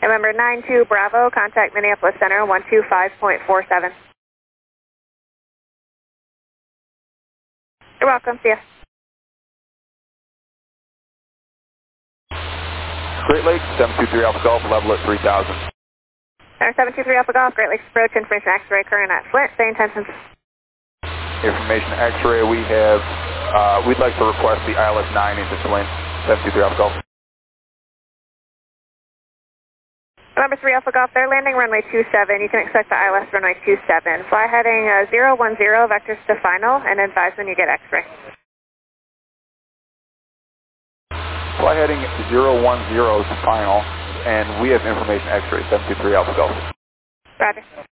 November 92 Bravo, contact Minneapolis Center 125.47. You're welcome, see ya. Great Lakes, 723 Alpha Golf, level at 3000. Center 723 Alpha Golf, Great Lakes approach, information X-ray current at Flint, stay intentions. Information X-ray, we have, we'd like to request the ILS-9 into Flint, 723 Alpha Golf. November 3 Alpha Golf, they're landing runway 27. You can expect the ILS runway 27. Fly heading 010, vectors to final, and advise when you get X-ray. Fly heading 010 to final, and we have information X-ray, 723 Alpha Golf. Roger.